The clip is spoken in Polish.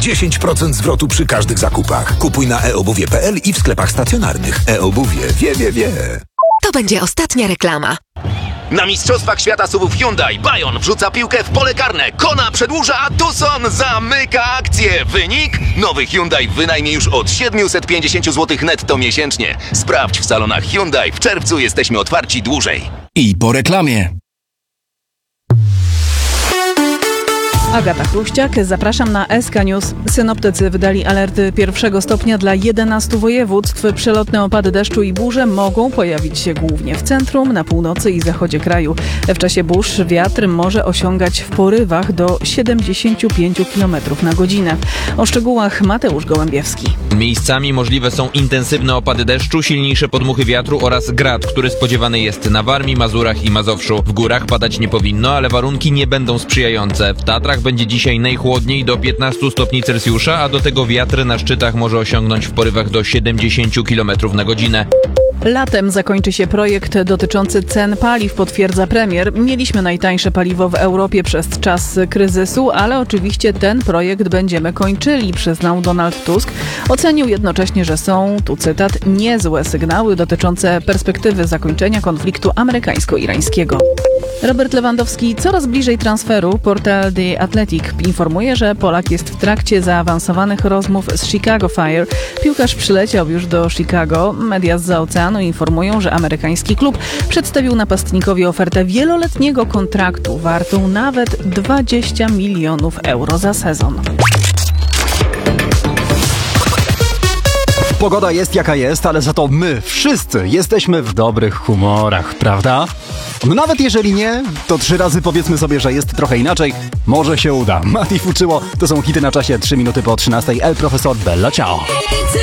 10% zwrotu przy każdych zakupach. Kupuj na eobuwie.pl i w sklepach stacjonarnych. e-obuwie. Wie. To będzie ostatnia reklama. Na Mistrzostwach Świata SUV-ów Hyundai Bayon wrzuca piłkę w pole karne. Kona przedłuża, a Tucson zamyka akcję. Wynik? Nowy Hyundai w wynajmie już od 750 zł netto miesięcznie. Sprawdź w salonach Hyundai. W czerwcu jesteśmy otwarci dłużej. I po reklamie. Agata Chruściak, zapraszam na SK News. Synoptycy wydali alerty 1 stopnia dla 11 województw. Przelotne opady deszczu i burze mogą pojawić się głównie w centrum, na północy i zachodzie kraju. W czasie burz wiatr może osiągać w porywach do 75 km na godzinę. O szczegółach Mateusz Gołębiewski. Miejscami możliwe są intensywne opady deszczu, silniejsze podmuchy wiatru oraz grad, który spodziewany jest na Warmii, Mazurach i Mazowszu. W górach padać nie powinno, ale warunki nie będą sprzyjające. W Tatrach będzie dzisiaj najchłodniej do 15 stopni Celsjusza, a do tego wiatr na szczytach może osiągnąć w porywach do 70 km na godzinę. Latem zakończy się projekt dotyczący cen paliw, potwierdza premier. Mieliśmy najtańsze paliwo w Europie przez czas kryzysu, ale oczywiście ten projekt będziemy kończyli, przyznał Donald Tusk. Ocenił jednocześnie, że są, tu cytat, niezłe sygnały dotyczące perspektywy zakończenia konfliktu amerykańsko-irańskiego. Robert Lewandowski coraz bliżej transferu. Portal The Athletic informuje, że Polak jest w trakcie zaawansowanych rozmów z Chicago Fire. Piłkarz przyleciał już do Chicago. Media zza oceanu informują, że amerykański klub przedstawił napastnikowi ofertę wieloletniego kontraktu wartą nawet 20 milionów euro za sezon. Pogoda jest jaka jest, ale za to my wszyscy jesteśmy w dobrych humorach, prawda? No nawet jeżeli nie, to 3 razy powiedzmy sobie, że jest trochę inaczej. Może się uda. Mati Fuczyło, to są hity na czasie 3 minuty po 13. El Profesor, Bella Ciao.